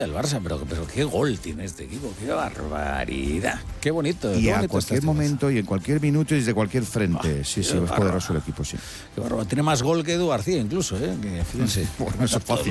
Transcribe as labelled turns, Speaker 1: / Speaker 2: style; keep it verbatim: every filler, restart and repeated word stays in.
Speaker 1: El Barça, pero, pero qué gol tiene este equipo, qué barbaridad, qué bonito.
Speaker 2: Y
Speaker 1: qué
Speaker 2: a
Speaker 1: bonito
Speaker 2: cualquier
Speaker 1: este
Speaker 2: momento
Speaker 1: Barça.
Speaker 2: y en cualquier minuto y desde cualquier frente. Oh, sí, sí, es poderoso el equipo, sí.
Speaker 1: Qué barbaridad. Tiene más gol que Edu García incluso, ¿eh? Que, fíjense.
Speaker 2: Bueno, eso es fácil.